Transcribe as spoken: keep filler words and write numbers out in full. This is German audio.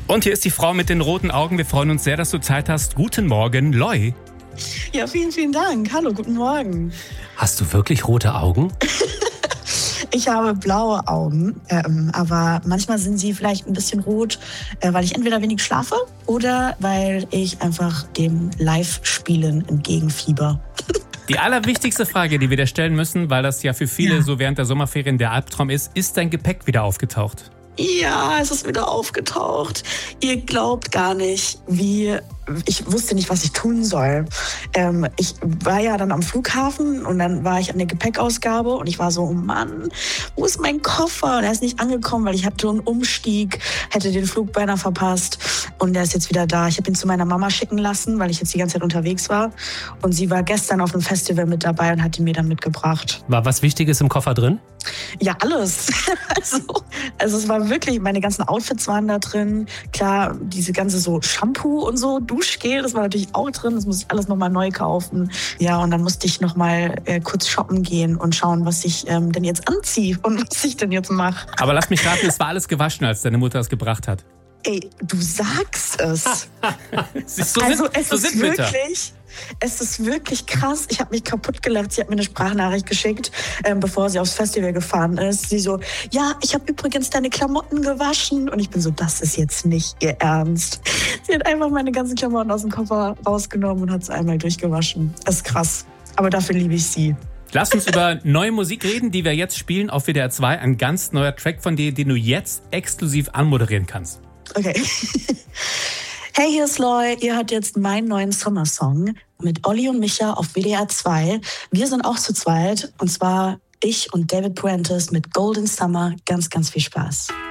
Und hier ist die Frau mit den roten Augen. Wir freuen uns sehr, dass du Zeit hast. Guten Morgen, Loi. Ja, vielen, vielen Dank. Hallo, guten Morgen. Hast du wirklich rote Augen? Ich habe blaue Augen, ähm, aber manchmal sind sie vielleicht ein bisschen rot, äh, weil ich entweder wenig schlafe oder weil ich einfach dem Live-Spielen entgegenfieber. Die allerwichtigste Frage, die wir dir stellen müssen, weil das ja für viele Ja. so während der Sommerferien der Albtraum ist, ist dein Gepäck wieder aufgetaucht? Ja, es ist wieder aufgetaucht. Ihr glaubt gar nicht, wie... Ich wusste nicht, was ich tun soll. Ähm, ich war ja dann am Flughafen und dann war ich an der Gepäckausgabe und ich war so, oh Mann, wo ist mein Koffer? Und er ist nicht angekommen, weil ich hatte einen Umstieg, hätte den Flug beinahe verpasst und der ist jetzt wieder da. Ich habe ihn zu meiner Mama schicken lassen, weil ich jetzt die ganze Zeit unterwegs war und sie war gestern auf einem Festival mit dabei und hat ihn mir dann mitgebracht. War was Wichtiges im Koffer drin? Ja, alles. Also, also es war wirklich, meine ganzen Outfits waren da drin. Klar, diese ganze so Shampoo und so, Duschgel, das war natürlich auch drin. Das musste ich alles nochmal neu kaufen. Ja, und dann musste ich nochmal äh, kurz shoppen gehen und schauen, was ich ähm, denn jetzt anziehe und was ich denn jetzt mache. Aber lass mich raten, es war alles gewaschen, als deine Mutter es gebracht hat. Ey, du sagst es. so also sind, es so ist sind Mütter. wirklich... Es ist wirklich krass. Ich habe mich kaputt gelacht. Sie hat mir eine Sprachnachricht geschickt, ähm, bevor sie aufs Festival gefahren ist. Sie so, ja, ich habe übrigens deine Klamotten gewaschen. Und ich bin so, das ist jetzt nicht ihr Ernst. Sie hat einfach meine ganzen Klamotten aus dem Koffer rausgenommen und hat es einmal durchgewaschen. Das ist krass. Aber dafür liebe ich sie. Lass uns über neue Musik reden, die wir jetzt spielen auf W D R zwei. Ein ganz neuer Track von dir, den du jetzt exklusiv anmoderieren kannst. Okay. Hey, hier ist Loi. Ihr hört jetzt meinen neuen Sommersong mit Olli und Micha auf W D R zwei. Wir sind auch zu zweit und zwar ich und David Puentes mit Golden Summer. Ganz, ganz viel Spaß.